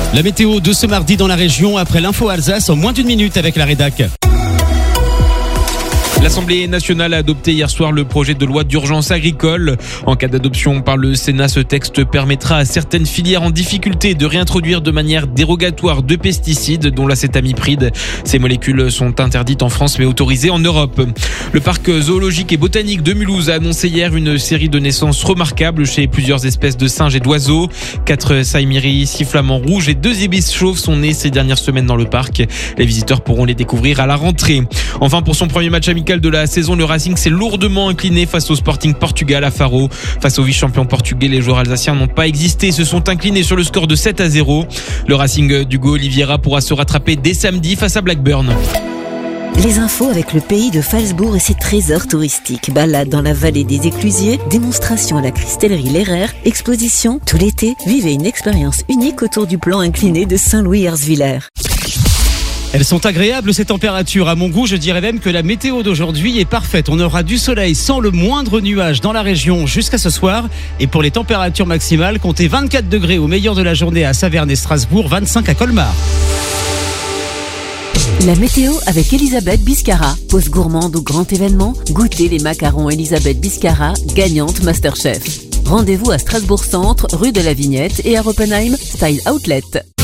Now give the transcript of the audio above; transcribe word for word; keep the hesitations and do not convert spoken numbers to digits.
La météo de ce mardi dans la région après l'info Alsace en moins d'une minute avec la rédac. L'Assemblée nationale a adopté hier soir le projet de loi d'urgence agricole. En cas d'adoption par le Sénat, ce texte permettra à certaines filières en difficulté de réintroduire de manière dérogatoire deux pesticides, dont l'acétamipride. Ces molécules sont interdites en France mais autorisées en Europe. Le parc zoologique et botanique de Mulhouse a annoncé hier une série de naissances remarquables chez plusieurs espèces de singes et d'oiseaux. Quatre saïmiris, six flamants rouges et deux ibis chauves sont nés ces dernières semaines dans le parc. Les visiteurs pourront les découvrir à la rentrée. Enfin, pour son premier match amical de la saison, le Racing s'est lourdement incliné face au Sporting Portugal à Faro. Face au vice-champion portugais, les joueurs alsaciens n'ont pas existé, se sont inclinés sur le score de sept à zéro. Le Racing d'Hugo Oliveira pourra se rattraper dès samedi face à Blackburn. Les infos avec le pays de Phalsbourg et ses trésors touristiques. Balade dans la vallée des Éclusiers, démonstration à la cristallerie Lerrer, exposition tout l'été. Vivez une expérience unique autour du plan incliné de Saint-Louis-Herzwiller. Elles sont agréables ces températures. À mon goût, je dirais même que la météo d'aujourd'hui est parfaite. On aura du soleil sans le moindre nuage dans la région jusqu'à ce soir. Et pour les températures maximales, comptez vingt-quatre degrés au meilleur de la journée à Saverne et Strasbourg, vingt-cinq à Colmar. La météo avec Elisabeth Biscara. Pause gourmande ou grand événement, goûtez les macarons Elisabeth Biscara, gagnante Masterchef. Rendez-vous à Strasbourg Centre, rue de la Vignette et à Oppenheim, Style Outlet.